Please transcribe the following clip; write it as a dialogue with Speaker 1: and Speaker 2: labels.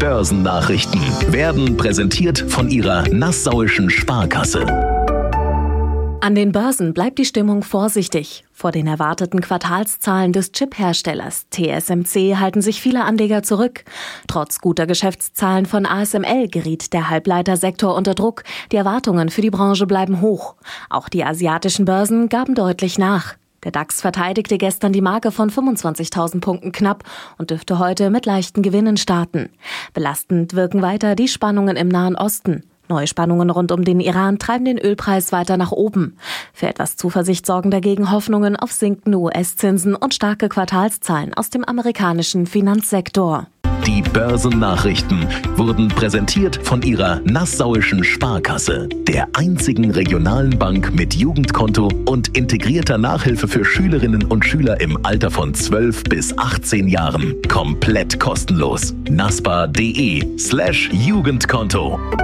Speaker 1: Börsennachrichten werden präsentiert von Ihrer Nassauischen Sparkasse.
Speaker 2: An den Börsen bleibt die Stimmung vorsichtig. Vor den erwarteten Quartalszahlen des Chipherstellers TSMC halten sich viele Anleger zurück. Trotz guter Geschäftszahlen von ASML geriet der Halbleitersektor unter Druck. Die Erwartungen für die Branche bleiben hoch. Auch die asiatischen Börsen gaben deutlich nach. Der DAX verteidigte gestern die Marke von 25.000 Punkten knapp und dürfte heute mit leichten Gewinnen starten. Belastend wirken weiter die Spannungen im Nahen Osten. Neue Spannungen rund um den Iran treiben den Ölpreis weiter nach oben. Für etwas Zuversicht sorgen dagegen Hoffnungen auf sinkende US-Zinsen und starke Quartalszahlen aus dem amerikanischen Finanzsektor.
Speaker 1: Die Börsennachrichten wurden präsentiert von Ihrer Nassauischen Sparkasse, der einzigen regionalen Bank mit Jugendkonto und integrierter Nachhilfe für Schülerinnen und Schüler im Alter von 12 bis 18 Jahren. Komplett kostenlos. nasba.de/Jugendkonto